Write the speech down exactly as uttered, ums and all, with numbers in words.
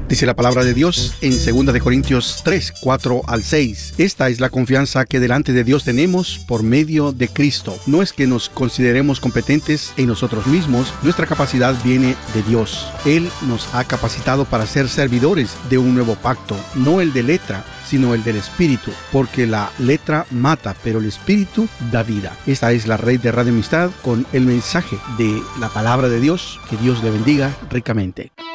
Dice la palabra de Dios en segunda de Corintios tres, cuatro al seis. Esta es la confianza que delante de Dios tenemos por medio de Cristo. No es que nos consideremos competentes en nosotros mismos, nuestra capacidad viene de Dios. Él nos ha capacitado para ser servidores de un nuevo pacto, no el de letra, sino el del Espíritu, porque la letra mata, pero el Espíritu da vida. Esta es la red de Radio Amistad con el mensaje de la palabra de Dios. Que Dios le bendiga ricamente.